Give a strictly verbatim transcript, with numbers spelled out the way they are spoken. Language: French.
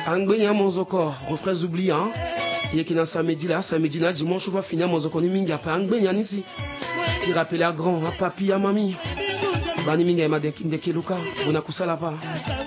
Angbenya monzoko, refrains oubliants. Et qui dans samedi là, samedi là, dimanche on va finir monzoko ni mingi apa angbenya nisi. Tu rappelles à grand, à papi, à mamie. Bani mingi ma de kinde keluka, bona kusala pa.